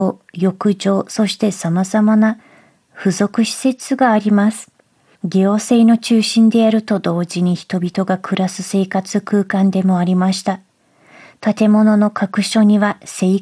浴場、そして様々な付属施設があります。行政の中心であると同時に人々が暮らす生活空間でもありました。建物の各所には生